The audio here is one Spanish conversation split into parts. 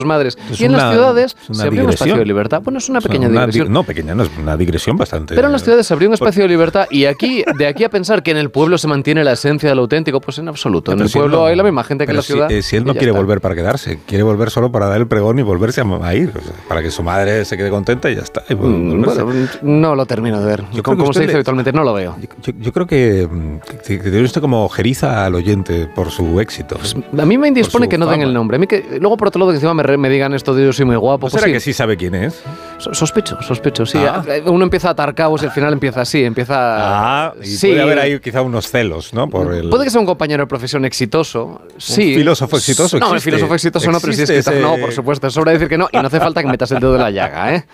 madres. Y en las ciudades se abrió un espacio de libertad. Bueno, es una pequeña digresión. No, pequeña, no es una digresión bastante. Pero en las ciudades se abrió un espacio de libertad y de aquí a pensar que en el pueblo se mantiene la esencia de lo auténtico, pues en absoluto. En el pueblo hay la misma gente que en la ciudad. Si él no quiere volver para quedarse, quiere volver solo para dar el pregón y volverse a ir, o sea, para que su madre se quede contenta y ya está. Y bueno, no lo termino de ver. Como se dice habitualmente, no lo veo. Yo creo que tiene usted como ojeriza al oyente por su éxito. Pues a mí me indispone que no den el nombre. A mí que luego por otro lado que encima me digan esto de yo soy muy guapo. ¿Será que sí sabe quién es? Sospecho, sí. Uno empieza a atar cabos y al final empieza así, sí. Puede haber ahí quizá unos celos, ¿no? Puede que sea un compañero de profesión exitoso, sí. ¿Un filósofo exitoso existe? No, el filósofo exitoso no, pero si es que no, por supuesto, es sobra decir que no, y no hace falta que metas el dedo en la llaga, ¿eh?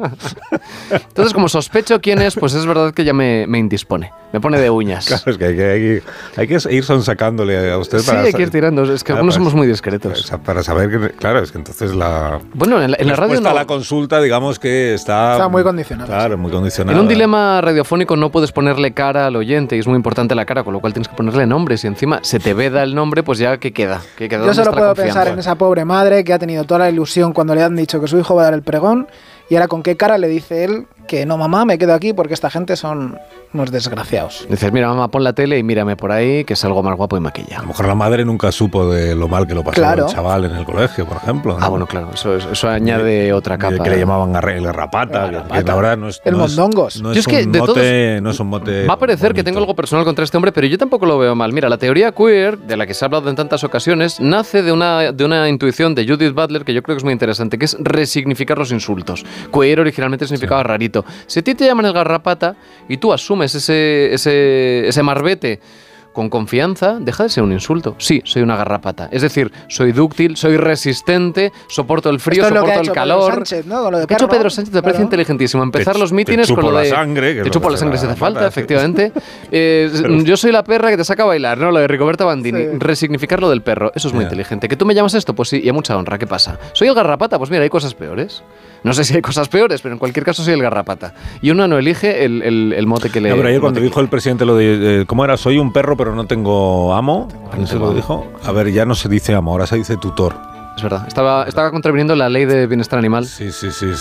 Entonces, como sospecho quién es, pues es verdad que ya me indispone. Me pone de uñas. Claro, es que hay que ir sonsacándole a usted para... Sí, hay que ir tirando. Es que algunos somos muy discretos. Para saber que... Claro, es que entonces la... Bueno, en la radio no... la consulta, digamos que está muy condicionada. Claro, muy condicionada. En un dilema radiofónico no puedes ponerle cara al oyente y es muy importante la cara, con lo cual tienes que ponerle nombres y encima se te veda el nombre, pues ya ¿qué queda? Yo solo puedo pensar en esa pobre madre que ha tenido toda la ilusión cuando le han dicho que su hijo va a dar el pregón y ahora con qué cara le dice él que no, mamá, me quedo aquí porque esta gente son unos desgraciados. Dices, mira, mamá, pon la tele y mírame por ahí, que es algo más guapo y maquilla. A lo mejor la madre nunca supo de lo mal que lo pasaba el chaval en el colegio, por ejemplo, ¿no? Bueno, claro, eso añade otra capa. Que le llamaban el garrapata, que la verdad no es... El mondongos. No es un mote... Va a parecer bonito. Que tengo algo personal contra este hombre, pero yo tampoco lo veo mal. Mira, la teoría queer, de la que se ha hablado en tantas ocasiones, nace de una intuición de Judith Butler que yo creo que es muy interesante, que es resignificar los insultos. Queer originalmente significaba rarito. Si a ti te llaman el garrapata y tú asumes ese marbete con confianza, deja de ser un insulto. Sí, soy una garrapata. Es decir, soy dúctil, soy resistente, soporto el frío, soporto el calor. Sánchez, ¿no? Con lo de Pedro Sánchez me parece inteligentísimo. Empezar los mítines con lo de... Te chupo la sangre si hace falta, efectivamente. Yo soy la perra que te saca a bailar, ¿no? Lo de Rigoberta Bandini. Sí. Resignificar lo del perro. Eso es muy inteligente. ¿Que tú me llamas esto? Pues sí, y a mucha honra. ¿Qué pasa? ¿Soy el garrapata? Pues mira, hay cosas peores. No sé si hay cosas peores, pero en cualquier caso soy el garrapata. Y uno no elige el mote que le... Pero ayer cuando dijo el presidente lo de... ¿Cómo era? Soy un perro, pero no tengo amo. ¿Quién se lo dijo? A ver, ya no se dice amo, ahora se dice tutor. Es verdad. Estaba contraviniendo la ley de bienestar animal. Sí.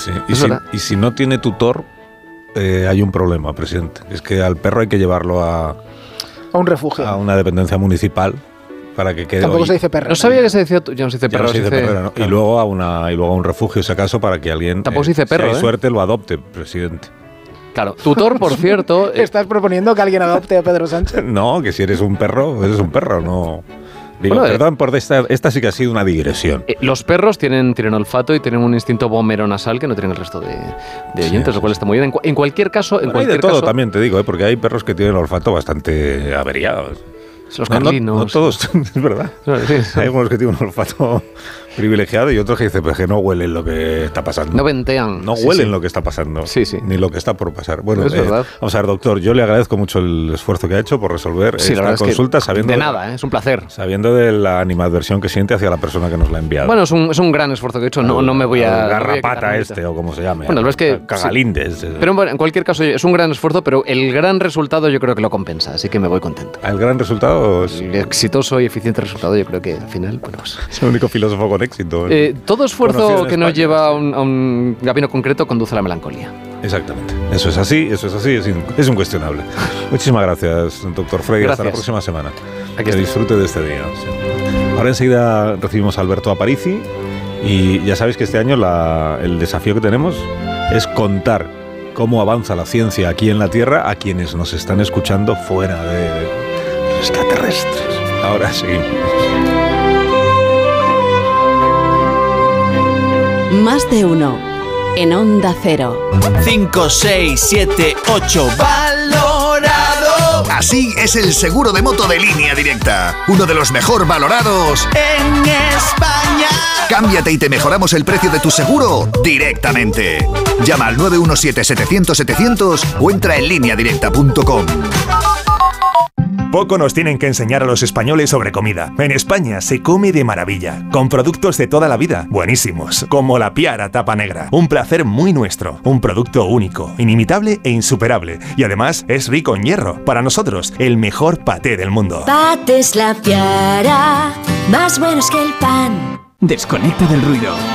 Y si no tiene tutor, hay un problema, presidente. Es que al perro hay que llevarlo a un refugio. A una dependencia municipal. Para que quede. Tampoco se dice perro. No sabía que se decía. Ya no se dice perro. No se dice perro, ¿no? Claro. Y luego a un refugio, si acaso, para que alguien. Tampoco se dice perro. Si hay suerte, lo adopte, presidente. Claro. Tutor, por cierto. ¿Estás proponiendo que alguien adopte a Pedro Sánchez? No, que si eres un perro, no. Digo, bueno, perdón por esta sí que ha sido una digresión. Los perros tienen olfato y tienen un instinto nasal que no tienen el resto de oyentes, lo cual está muy bien. En cualquier caso, hay de todo también, te digo, porque hay perros que tienen el olfato bastante averiado. Los carlinos. No todos, es verdad. Sí. Hay algunos que tienen un olfato privilegiado y otros que dicen pues, que no huelen lo que está pasando. No ventean. No huelen lo que está pasando. Sí. Ni lo que está por pasar. Bueno, es verdad. Vamos a ver, doctor, yo le agradezco mucho el esfuerzo que ha hecho por resolver esta consulta. De nada, es un placer. Sabiendo de la animadversión que siente hacia la persona que nos la ha enviado. Bueno, es un gran esfuerzo que he hecho. No me voy a... Garrapata o como se llame. Bueno, es que... Cagalindes. Sí. Pero bueno, en cualquier caso, es un gran esfuerzo, pero el gran resultado yo creo que lo compensa. Así que me voy contento. ¿El gran resultado? El exitoso y eficiente resultado, yo creo que al final, bueno, pues... Es el único filósofo con éxito. Todo esfuerzo que no lleva a un camino concreto conduce a la melancolía. Exactamente. Eso es así, es incuestionable. Muchísimas gracias, doctor Frey. Hasta la próxima semana. Que disfrute de este día. Sí. Ahora enseguida recibimos a Alberto Aparici y ya sabéis que este año el desafío que tenemos es contar cómo avanza la ciencia aquí en la Tierra a quienes nos están escuchando fuera de los extraterrestres. Ahora seguimos. Más de uno en Onda Cero. 5, 6, 7, 8. ¡Valorado! Así es el seguro de moto de Línea Directa. Uno de los mejor valorados en España. Cámbiate y te mejoramos el precio de tu seguro directamente. Llama al 917-700-700 o entra en lineadirecta.com. Poco nos tienen que enseñar a los españoles sobre comida. En España se come de maravilla, con productos de toda la vida, buenísimos, como la Piara Tapa Negra. Un placer muy nuestro, un producto único, inimitable e insuperable. Y además es rico en hierro. Para nosotros, el mejor paté del mundo. Patés La Piara, más buenos que el pan. Desconecta del ruido.